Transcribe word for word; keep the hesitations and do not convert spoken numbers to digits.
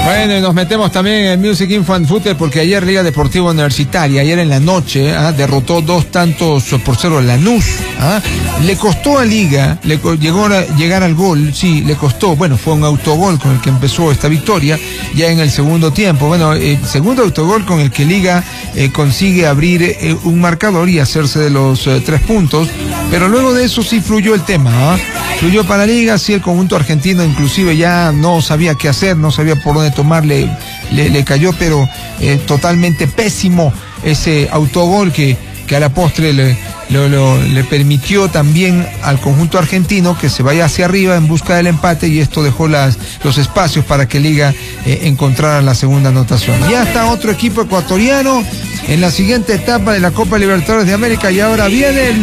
Bueno, y nos metemos también en Music Info and Footer porque ayer Liga Deportiva Universitaria, ayer en la noche, ¿ah? derrotó dos tantos por cero a Lanús. ¿ah? Le costó a Liga, le llegó a llegar al gol, sí, le costó. Bueno, fue un autogol con el que empezó esta victoria ya en el segundo tiempo. Bueno, el eh, segundo autogol con el que Liga eh, consigue abrir eh, un marcador y hacerse de los eh, tres puntos. Pero luego de eso sí fluyó el tema. ¿ah? Fluyó para Liga, sí, el conjunto argentino inclusive ya no sabía qué hacer, no sabía por dónde tomarle, le, le cayó, pero eh, totalmente pésimo ese autogol que, que a la postre le, lo, lo, le permitió también al conjunto argentino que se vaya hacia arriba en busca del empate, y esto dejó las, los espacios para que Liga eh, encontrara la segunda anotación. Ya está otro equipo ecuatoriano en la siguiente etapa de la Copa Libertadores de América, y ahora viene el